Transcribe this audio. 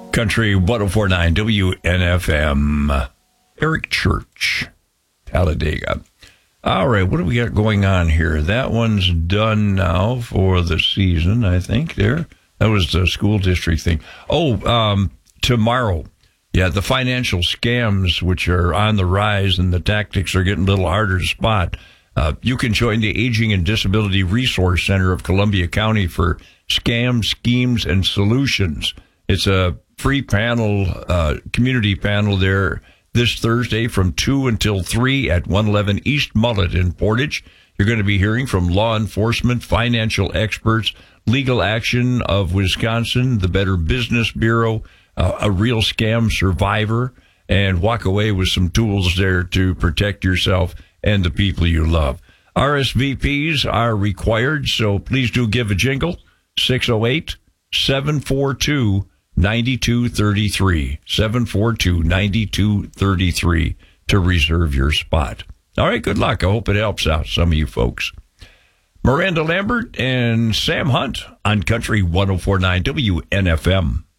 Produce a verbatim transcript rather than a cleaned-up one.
Country one oh four point nine W N F M. Eric Church, Talladega. All right, what do we got going on here? That one's done now for the season, I think, there. That was the school district thing. Oh, um, tomorrow. Yeah, the financial scams, which are on the rise and the tactics are getting a little harder to spot. Uh, you can join the Aging and Disability Resource Center of Columbia County for Scams, Schemes, and Solutions. It's a free panel, uh, community panel there this Thursday from two until three at one eleven East Mullet in Portage. You're going to be hearing from law enforcement, financial experts, Legal Action of Wisconsin, the Better Business Bureau, uh, a real scam survivor, and walk away with some tools there to protect yourself and the people you love. R S V Ps are required, so please do give a jingle, six oh eight, seven four two, nine two three three, seven four two, nine two three three to reserve your spot. All right, good luck. I hope it helps out some of you folks. Miranda Lambert and Sam Hunt on Country one oh four point nine W N F M.